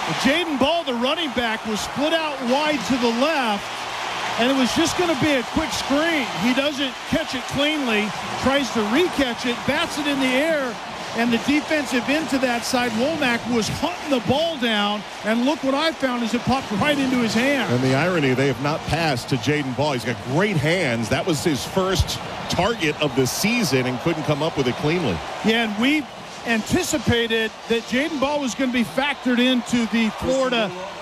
Jaden Ball, the running back, was split out wide to the left, and it was just going to be a quick screen. He doesn't catch it cleanly, tries to re-catch it, bats it in the air, and the defensive end to that side, Womack, was hunting the ball down, and look what I found is it popped right into his hand. And the irony, they have not passed to Jaden Ball. He's got great hands. That was his first target of the season and couldn't come up with it cleanly. Yeah, and we anticipated that Jaden Ball was going to be factored into the Florida